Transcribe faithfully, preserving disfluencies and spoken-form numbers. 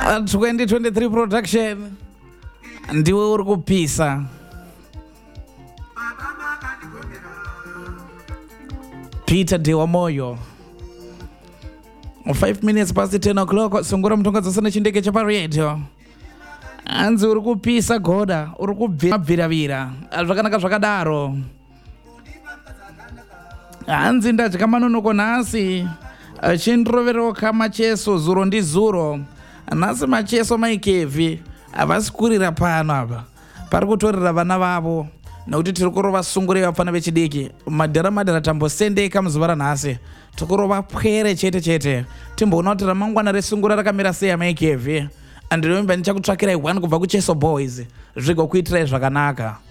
twenty twenty-three production ndiwe uri kupisa. Peter Dewa Moyo. five minutes past ten o'clock sungura mtongaza sana chindeke cha radio. Anzi uri kupisa goda, uri kubviravira. Zvakanaka zvakadaro. Anzi ndadya manonoko nhasi. Chindiroveroka macheso zuro ndi zuro. Nhasi macheso maikevi havasi kurira pano apa. Pari kutorera vana vavo nokuti tiri kurova sungure vapfana vechidiki. Madhara madhara tambosendeka muzuva ranhasi. Tikurova pwere chete chete. Timboona kuti ramangwana resungura rakamira sei maikevi. Andinomba ndichakutsvakirai one kubva kuCheso Boys. Zvigokuitirai zvakanaka.